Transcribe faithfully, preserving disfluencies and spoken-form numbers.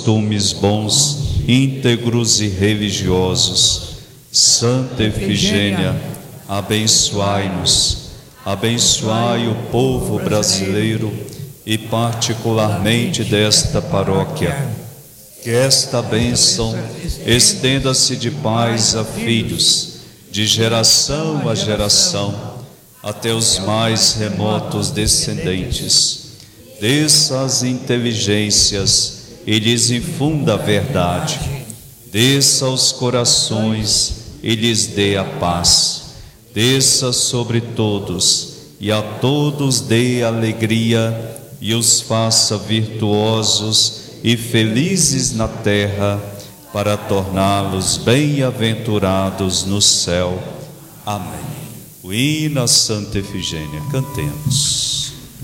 costumes bons, íntegros e religiosos. Santa Efigênia, abençoai-nos, abençoai o povo brasileiro e particularmente desta paróquia. Que esta bênção estenda-se de pais a filhos, de geração a geração, até os mais remotos descendentes. Desça as inteligências e lhes infunda a verdade. Desça aos corações e lhes dê a paz. Desça sobre todos e a todos dê alegria e os faça virtuosos e felizes na terra, para torná-los bem-aventurados no céu. Amém. O hino a Santa Efigênia. Cantemos.